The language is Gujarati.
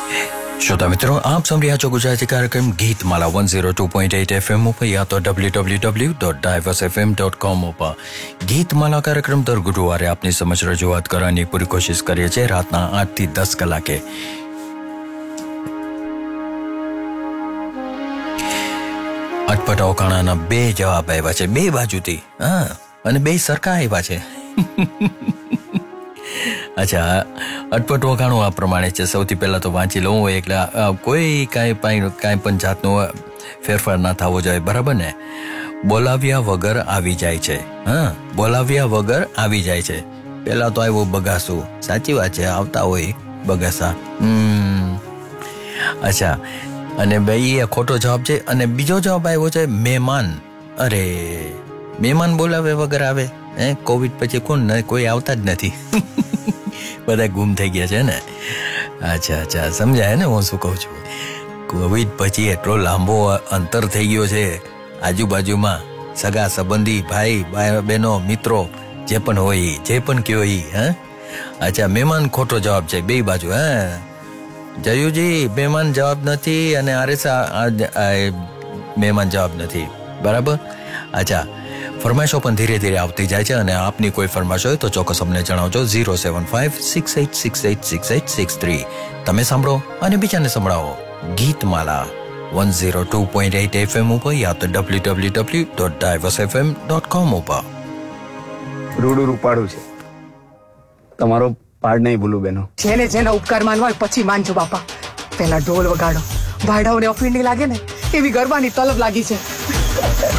श्रोता मित्रों, आप सुन रहे हैं गुजराती कार्यक्रम गीत माला 102.8 FM पर या तो www.diversefm.com पर ગીત માલા કાર્યક્રમ દર ગુરુવારે આપની સમક્ષ રજૂઆત કરવાની પૂરી કોશિશ કરીએ છીએ રાતના 8 થી 10 કલાકે. અટપટા ઓકાણાના બે જવાબ આવ્યા છે, બે બાજુથી, હા, અને બે સરખા આવ્યા છે. અચ્છા, અટપટ વખાણું આ પ્રમાણે છે. સૌથી પહેલા તો વાંચી લઉં, એટલે કોઈ કાંઈ પણ જાતનો ફેરફાર ના થવો જોઈએ, બરાબર ને? બોલાવ્યા વગર આવી જાય છે. હા, બોલાવ્યા વગર આવી જાય છે. પહેલા તો આવ્યું બગાસું. સાચી વાત છે, આવતા હોય બગાસા. અચ્છા, અને ભાઈ એ ખોટો જવાબ છે. અને બીજો જવાબ આવ્યો છે મહેમાન. અરે, મહેમાન બોલાવે વગર આવે? કોવિડ પછી કોઈ આવતા જ નથી. બધા ગુમ થઈ ગયા છે ને. અચ્છા, સમજાય ને હું શું કહું છું? કોવિડ પછી એટલો લાંબો અંતર થઈ ગયો છે આજુબાજુમાં. સગા સંબંધી, ભાઈ બહેનો, મિત્રો, જે પણ હોય, જે પણ કયો ઈ. હા, અચ્છા, મહેમાન ખોટો જવાબ છે બે બાજુ. હા, જયુજી મહેમાન જવાબ નથી, અને આરેસા મહેમાન જવાબ નથી, બરાબર? અચ્છા, ફરમાઈશો પણ ધીરે ધીરે આવતી જાય છે, અને આપની કોઈ ફરમાઈશ હોય તો ચોક્કસ અમને જણાવજો. 07568686863. તમે સાંભળો અને બીજાને સંભળાવો ગીતમાલા 102.8 FM ઉપર યા તો www.diversefm.com ઉપર. રૂડું રૂપાળું છે તમારો પાડ નહીં ભૂલું બેનો. જેને ઉપકાર માનવા હોય પછી માનજો બાપા. પેલા ઢોલ વગાડો, ભાડાઓને અફીણ લાગે ને એવી ગરબાની તલબ લાગી છે.